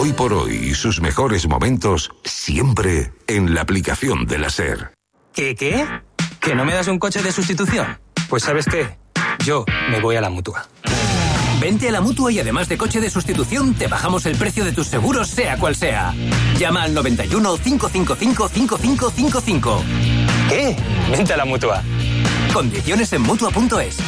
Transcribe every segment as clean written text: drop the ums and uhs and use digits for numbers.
Hoy por hoy y sus mejores momentos siempre en la aplicación de la SER. ¿Qué? ¿Que no me das un coche de sustitución? Pues ¿sabes qué? Yo me voy a la Mutua. Vente a la Mutua y además de coche de sustitución, te bajamos el precio de tus seguros, sea cual sea. Llama al 91 555 5555. ¿Qué? Vente a la Mutua. Condiciones en Mutua.es.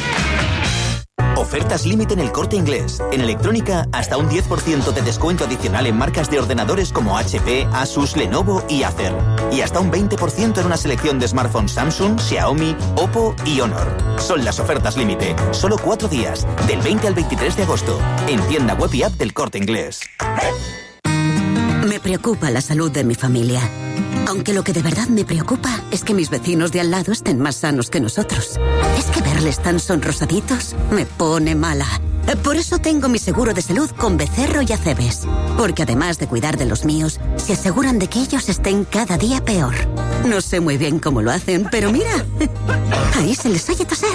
Ofertas límite en El Corte Inglés. En electrónica, hasta un 10% de descuento adicional en marcas de ordenadores como HP, Asus, Lenovo y Acer. Y hasta un 20% en una selección de smartphones Samsung, Xiaomi, Oppo y Honor. Son las ofertas límite. Solo 4 días, del 20 al 23 de agosto. En tienda web y app del Corte Inglés. Me preocupa la salud de mi familia. Aunque lo que de verdad me preocupa es que mis vecinos de al lado estén más sanos que nosotros. Es que verles tan sonrosaditos me pone mala. Por eso tengo mi seguro de salud con Becerro y Acebes. Porque además de cuidar de los míos, se aseguran de que ellos estén cada día peor. No sé muy bien cómo lo hacen, pero mira, ahí se les oye toser.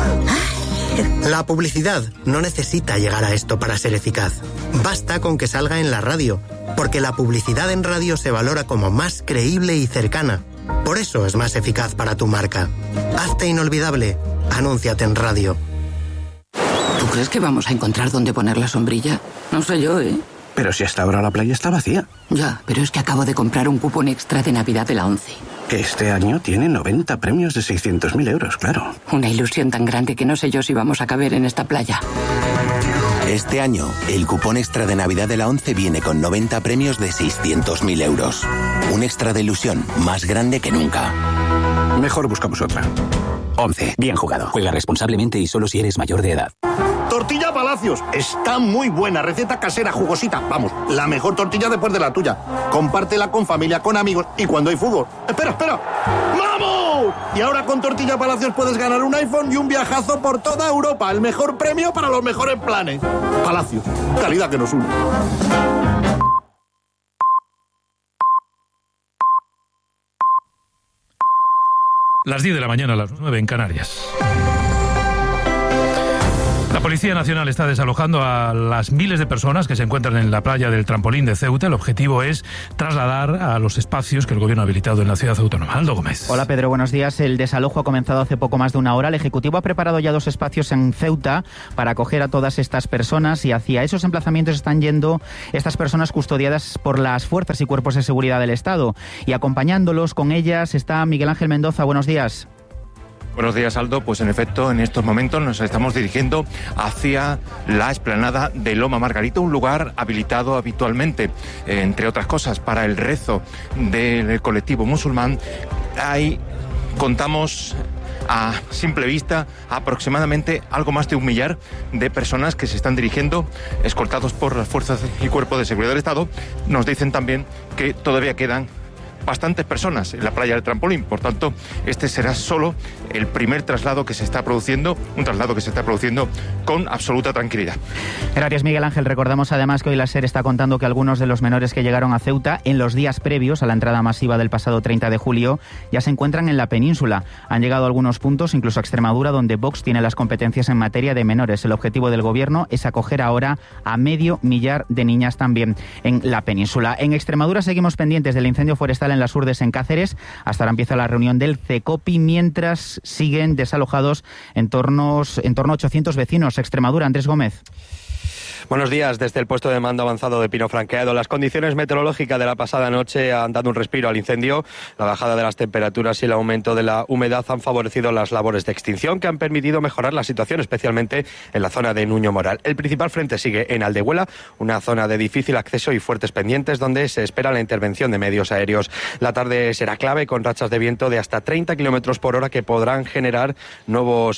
La publicidad no necesita llegar a esto para ser eficaz. Basta con que salga en la radio, porque la publicidad en radio se valora como más creíble y cercana. Por eso es más eficaz para tu marca. Hazte inolvidable. Anúnciate en radio. ¿Tú crees que vamos a encontrar dónde poner la sombrilla? No sé yo, ¿eh? Pero si hasta ahora la playa está vacía. Ya, pero es que acabo de comprar un cupón extra de Navidad de la ONCE. Que este año tiene 90 premios de 600.000 euros, claro. Una ilusión tan grande que no sé yo si vamos a caber en esta playa. Este año, el cupón extra de Navidad de la ONCE viene con 90 premios de 600.000 euros. Un extra de ilusión más grande que nunca. Mejor buscamos otra. ONCE. Bien jugado. Juega responsablemente y solo si eres mayor de edad. Tortilla Palacios. Está muy buena. Receta casera, jugosita. Vamos, la mejor tortilla después de la tuya. Compártela con familia, con amigos y cuando hay fútbol. ¡Espera! ¡Vamos! Y ahora con Tortilla Palacios puedes ganar un iPhone y un viajazo por toda Europa. El mejor premio para los mejores planes. Palacios. Calidad que nos une. Las 10 de la mañana, a las 9 en Canarias. La Policía Nacional está desalojando a las miles de personas que se encuentran en la playa del Trampolín de Ceuta. El objetivo es trasladar a los espacios que el Gobierno ha habilitado en la ciudad autónoma. Aldo Gómez. Hola Pedro, buenos días. El desalojo ha comenzado hace poco más de una hora. El Ejecutivo ha preparado ya 2 espacios en Ceuta para acoger a todas estas personas y hacia esos emplazamientos están yendo estas personas custodiadas por las fuerzas y cuerpos de seguridad del Estado. Y acompañándolos con ellas está Miguel Ángel Mendoza. Buenos días. Buenos días, Aldo. Pues en efecto, en estos momentos nos estamos dirigiendo hacia la explanada de Loma Margarita, un lugar habilitado habitualmente, entre otras cosas, para el rezo del colectivo musulmán. Ahí contamos a simple vista aproximadamente algo más de 1 millar de personas que se están dirigiendo, escoltados por las fuerzas y cuerpos de seguridad del Estado. Nos dicen también que todavía quedan bastantes personas en la playa del Trampolín. Por tanto, este será solo el primer traslado que se está produciendo, un traslado que se está produciendo con absoluta tranquilidad. Gracias, Miguel Ángel. Recordamos además que hoy la SER está contando que algunos de los menores que llegaron a Ceuta en los días previos a la entrada masiva del pasado 30 de julio ya se encuentran en la península. Han llegado a algunos puntos, incluso a Extremadura, donde Vox tiene las competencias en materia de menores. El objetivo del Gobierno es acoger ahora a 500.000 de niñas también en la península. En Extremadura seguimos pendientes del incendio forestal en las Urdes, en Cáceres. Hasta ahora empieza la reunión del CECOPI, mientras siguen desalojados en torno a 800 vecinos. Extremadura, Andrés Gómez. Buenos días. Desde el puesto de mando avanzado de Pino Franqueado, las condiciones meteorológicas de la pasada noche han dado un respiro al incendio. La bajada de las temperaturas y el aumento de la humedad han favorecido las labores de extinción que han permitido mejorar la situación, especialmente en la zona de Nuño Moral. El principal frente sigue en Aldehuela, una zona de difícil acceso y fuertes pendientes donde se espera la intervención de medios aéreos. La tarde será clave con rachas de viento de hasta 30 kilómetros por hora que podrían generar nuevos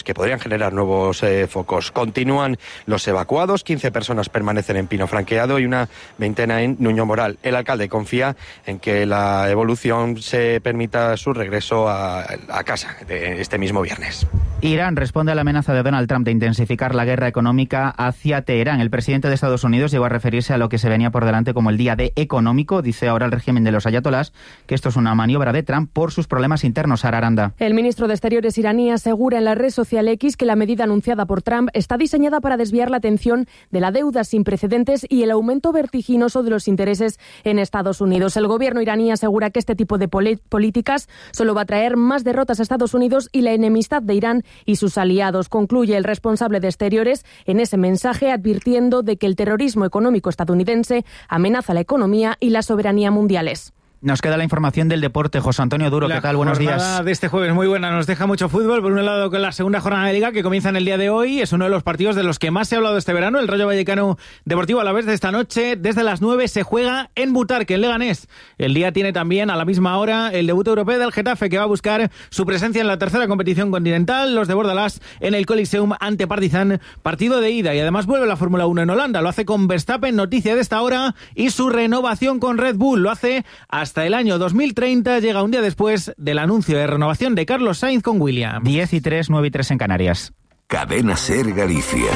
focos. Continúan los evacuados, 15 personas permanecen en Pino Franqueado y una veintena en Nuño Moral. El alcalde confía en que la evolución se permita su regreso a casa de este mismo viernes. Irán responde a la amenaza de Donald Trump de intensificar la guerra económica hacia Teherán. El presidente de Estados Unidos llegó a referirse a lo que se venía por delante como el día D económico. Dice ahora el régimen de los ayatolás que esto es una maniobra de Trump por sus problemas internos. Sara Aranda. El ministro de Exteriores iraní asegura en la red social X que la medida anunciada por Trump está diseñada para desviar la atención de la deuda deuda sin precedentes y el aumento vertiginoso de los intereses en Estados Unidos. El gobierno iraní asegura que este tipo de políticas solo va a traer más derrotas a Estados Unidos y la enemistad de Irán y sus aliados. Concluye el responsable de Exteriores en ese mensaje advirtiendo de que el terrorismo económico estadounidense amenaza la economía y la soberanía mundiales. Nos queda la información del deporte. José Antonio Duro, ¿qué tal? Buenos días. La jornada de este jueves muy buena, nos deja mucho fútbol. Por un lado, con la segunda jornada de Liga que comienza en el día de hoy. Es uno de los partidos de los que más se ha hablado este verano. El Rayo Vallecano Deportivo Alavés de esta noche, desde las 9, se juega en Butarque, en Leganés. El día tiene también, a la misma hora, el debut europeo del Getafe, que va a buscar su presencia en la tercera competición continental. Los de Bordalás en el Coliseum ante Partizan, partido de ida. Y además vuelve la Fórmula 1 en Holanda. Lo hace con Verstappen, noticia de esta hora, y su renovación con Red Bull. Lo hace hasta el año 2030, llega un día después del anuncio de renovación de Carlos Sainz con Williams. 10:03, 9:03 en Canarias. Cadena SER Galicia.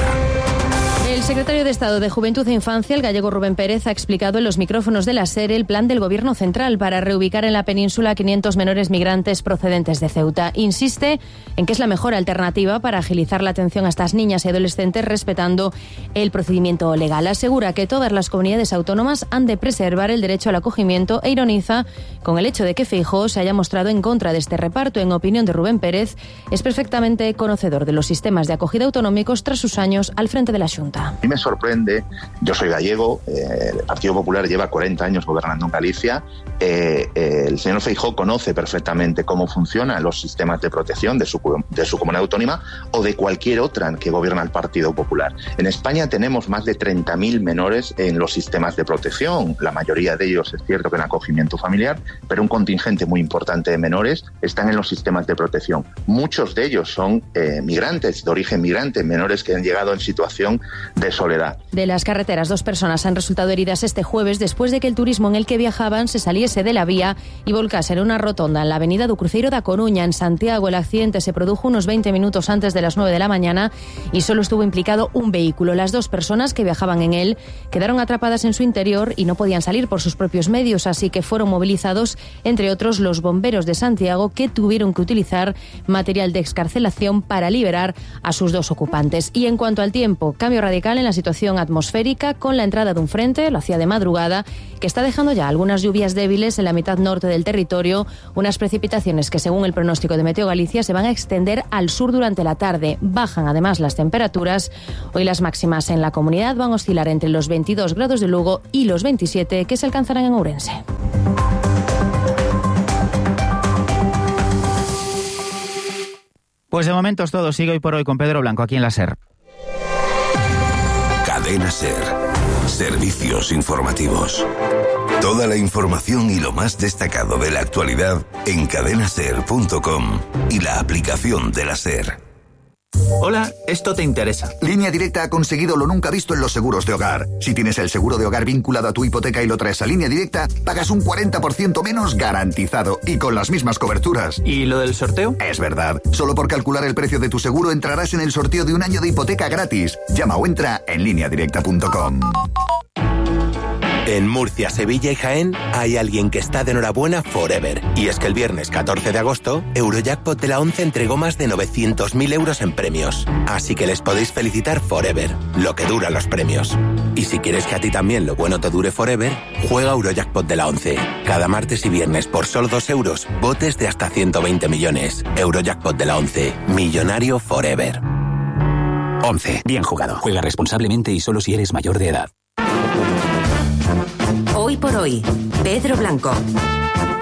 El secretario de Estado de Juventud e Infancia, el gallego Rubén Pérez, ha explicado en los micrófonos de la SER el plan del Gobierno central para reubicar en la península a 500 menores migrantes procedentes de Ceuta. Insiste en que es la mejor alternativa para agilizar la atención a estas niñas y adolescentes respetando el procedimiento legal. Asegura que todas las comunidades autónomas han de preservar el derecho al acogimiento e ironiza con el hecho de que Feijóo se haya mostrado en contra de este reparto. En opinión de Rubén Pérez, es perfectamente conocedor de los sistemas de acogida autonómicos tras sus años al frente de la Xunta. A mí me sorprende, yo soy gallego, el Partido Popular lleva 40 años gobernando en Galicia, el señor Feijóo conoce perfectamente cómo funcionan los sistemas de protección de su comunidad autónoma o de cualquier otra que gobierna el Partido Popular. En España tenemos más de 30.000 menores en los sistemas de protección, la mayoría de ellos es cierto que en acogimiento familiar, pero un contingente muy importante de menores están en los sistemas de protección. Muchos de ellos son migrantes, de origen migrante, menores que han llegado en situación de soledad. De las carreteras, 2 personas han resultado heridas este jueves después de que el turismo en el que viajaban se saliese de la vía y volcase en una rotonda en la avenida do Cruzeiro da Coruña, en Santiago. El accidente se produjo unos 20 minutos antes de las 9 de la mañana y solo estuvo implicado un vehículo. Las 2 personas que viajaban en él quedaron atrapadas en su interior y no podían salir por sus propios medios, así que fueron movilizados, entre otros, los bomberos de Santiago, que tuvieron que utilizar material de excarcelación para liberar a sus 2 ocupantes. Y en cuanto al tiempo, cambio radical en la situación atmosférica con la entrada de un frente, lo hacía de madrugada, que está dejando ya algunas lluvias débiles en la mitad norte del territorio, unas precipitaciones que según el pronóstico de Meteo Galicia se van a extender al sur durante la tarde. Bajan además las temperaturas. Hoy las máximas en la comunidad van a oscilar entre los 22 grados de Lugo y los 27 que se alcanzarán en Ourense. Pues de momento es todo. Sigue Hoy por Hoy con Pedro Blanco aquí en la SER. Cadena SER. Servicios informativos. Toda la información y lo más destacado de la actualidad en cadenaser.com y la aplicación de la SER. Hola, esto te interesa. Línea Directa ha conseguido lo nunca visto en los seguros de hogar. Si tienes el seguro de hogar vinculado a tu hipoteca y lo traes a Línea Directa, pagas un 40% menos garantizado y con las mismas coberturas. ¿Y lo del sorteo? Es verdad. Solo por calcular el precio de tu seguro entrarás en el sorteo de un año de hipoteca gratis. Llama o entra en lineadirecta.com. En Murcia, Sevilla y Jaén hay alguien que está de enhorabuena forever. Y es que el viernes 14 de agosto, Eurojackpot de la 11 entregó más de 900.000 euros en premios. Así que les podéis felicitar forever, lo que duran los premios. Y si quieres que a ti también lo bueno te dure forever, juega Eurojackpot de la 11. Cada martes y viernes por solo 2 euros, botes de hasta 120 millones. Eurojackpot de la 11, millonario forever. 11. Bien jugado. Juega responsablemente y solo si eres mayor de edad. Hoy por Hoy, Pedro Blanco.